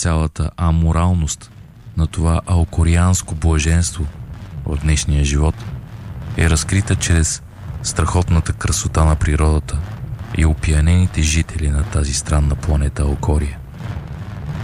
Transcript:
цялата аморалност на това аукорианско блаженство в днешния живот е разкрита чрез страхотната красота на природата и опиянените жители на тази странна планета Аукория.